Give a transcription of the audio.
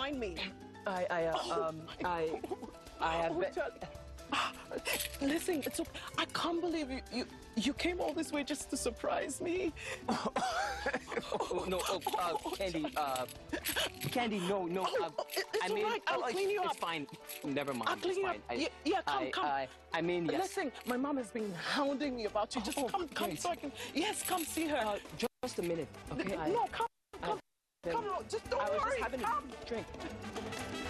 find me? I have been... Listen, it's okay. I can't believe you came all this way just to surprise me. No, Candy, Candy, no. It's all right. I'll clean you up. It's fine. Never mind. I'll clean you up. Yeah, come. I mean, yes. Listen, my mom has been hounding me about you. Just come great. so I can... Yes, come see her. Just a minute, okay? No, come. Just don't worry. I was just having a drink.